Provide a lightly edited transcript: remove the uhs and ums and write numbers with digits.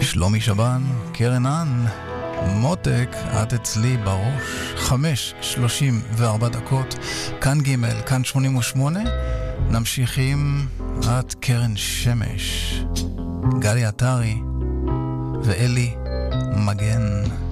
שלומי שבן, קרן אן, מותק, את אצלי בראש, 5:34, כאן ג', כאן 88, נמשיכים את קרן שמש, גלי עטרי ואלי מגן.